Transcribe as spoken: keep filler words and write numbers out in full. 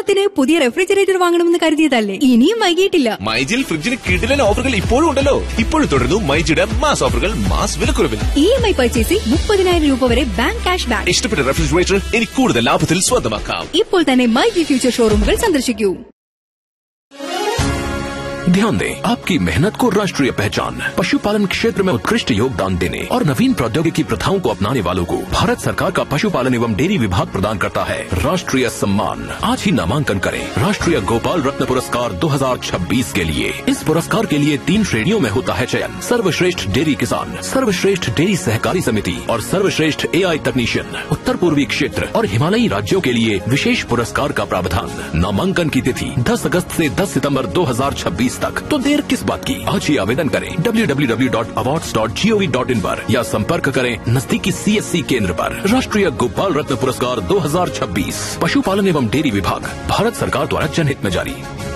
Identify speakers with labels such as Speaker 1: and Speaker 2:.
Speaker 1: ഓണത്തിന് പുതിയ റെഫ്രിജറേറ്റർ വാങ്ങണമെന്ന് കരുതിയതല്ലേ, ഇനിയും വൈകിയിട്ടില്ല.
Speaker 2: മൈജിൽ ഫ്രിഡ്ജിന് കിടിലൻ ഓഫറുകൾ ഇപ്പോഴും ഉണ്ടല്ലോ. ഇപ്പോഴും തുടരുന്നു മൈജിയുടെ മാസ് ഓഫറുകൾ, മാസ് വിലക്കുറവിൽ.
Speaker 1: ഇ എം ഐ പർച്ചേസിൽ മുപ്പതിനായിരം രൂപ വരെ ബാങ്ക് ക്യാഷ് ബാക്ക്.
Speaker 2: ഇഷ്ടപ്പെട്ട റെഫ്രിജറേറ്റർ ഇനി കൂടുതൽ ലാഭത്തിൽ സ്വന്തമാക്കാം.
Speaker 1: ഇപ്പോൾ തന്നെ മൈജി ഫ്യൂച്ചർ ഷോറൂമുകൾ സന്ദർശിക്കൂ.
Speaker 3: ध्यान दें, आपकी मेहनत को राष्ट्रीय पहचान, पशुपालन क्षेत्र में उत्कृष्ट योगदान देने और नवीन प्रौद्योगिकी प्रथाओं को अपनाने वालों को भारत सरकार का पशुपालन एवं डेयरी विभाग प्रदान करता है राष्ट्रीय सम्मान। आज ही नामांकन करें राष्ट्रीय गोपाल रत्न पुरस्कार दो हज़ार छब्बीस के लिए। इस पुरस्कार के लिए तीन श्रेणियों में होता है चयन: सर्वश्रेष्ठ डेयरी किसान, सर्वश्रेष्ठ डेयरी सहकारी समिति और सर्वश्रेष्ठ ए आई तकनीशियन। उत्तर पूर्वी क्षेत्र और हिमालयी राज्यों के लिए विशेष पुरस्कार का प्रावधान। नामांकन की तिथि दस अगस्त से दस सितम्बर दो हजार छब्बीस तक। तो देर किस बात की, आज ही आवेदन करें W W W dot awards dot G O V dot in पर या संपर्क करें नजदीकी सी एस सी केंद्र पर। राष्ट्रीय गोपाल रत्न पुरस्कार दो हज़ार छब्बीस, पशुपालन एवं डेयरी विभाग, भारत सरकार द्वारा जनहित में जारी।